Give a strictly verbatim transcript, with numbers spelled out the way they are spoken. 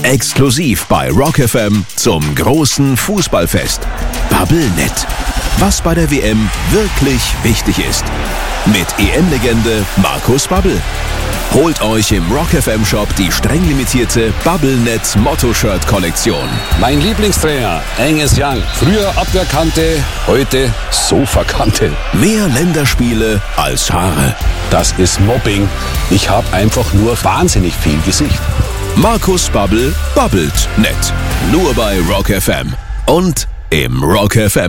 Exklusiv bei Rock F M zum großen Fußballfest. Bubblenet. Was bei der W M wirklich wichtig ist. Mit E M-Legende Markus Babbel. Holt euch im Rock F M Shop die streng limitierte Bubblenet Motto-Shirt-Kollektion. Mein Lieblingstrainer, Angus Young. Früher Abwehrkante, heute Sofakante. Mehr Länderspiele als Haare. Das ist Mobbing. Ich habe einfach nur wahnsinnig viel Gesicht. Markus Babbel babbelt nett. Nur bei Rock F M und im Rock F M